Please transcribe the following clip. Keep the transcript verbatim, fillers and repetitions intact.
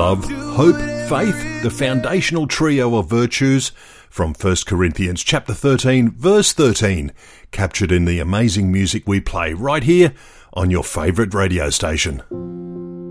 love, hope, faith, the foundational trio of virtues from First Corinthians chapter thirteen, verse thirteen, captured in the amazing music we play right here on your favourite radio station.